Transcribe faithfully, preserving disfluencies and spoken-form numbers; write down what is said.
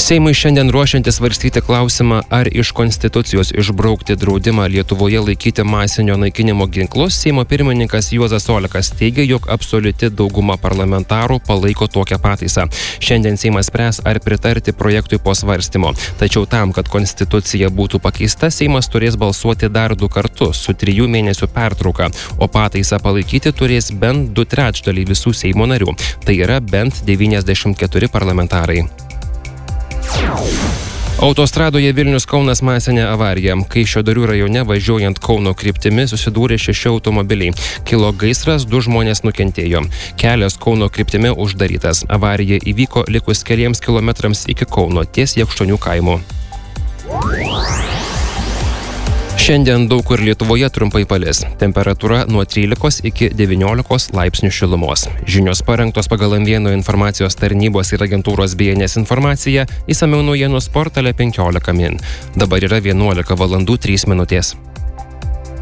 Seimui šiandien ruošiantis svarstyti klausimą, ar iš Konstitucijos išbraukti draudimą Lietuvoje laikyti masinio naikinimo ginklus, Seimo pirmininkas Juozas Olekas teigia, jog absoliuti dauguma parlamentarų palaiko tokią pataisą. Šiandien Seimas spręs, ar pritarti projektui po svarstymo. Tačiau tam, kad Konstitucija būtų pakeista, Seimas turės balsuoti dar du kartus su trijų mėnesių pertrauka, o pataisą palaikyti turės bent du trečdaliai visų Seimo narių. Tai yra bent devyniasdešimt keturi parlamentarai. Autostradoje Vilnius-Kaunas masinė avarija. Kaišiadorių rajone važiuojant Kauno kryptimi susidūrė šeši automobiliai. Kilo gaisras, du žmonės nukentėjo. Kelias Kauno kryptimi uždarytas. Avarija įvyko likus keliems kilometrams iki Kauno ties Jakštonių kaimo. Šiandien daug kur Lietuvoje trumpai palis. Temperatūra nuo trylikos iki devyniolikos laipsnių šilumos. Žinios parengtos pagal M vienas informacijos tarnybos ir agentūros B N S informaciją, išsamiau naujienų portale penkiolika min. Dabar yra vienuolika valandų trys minutės.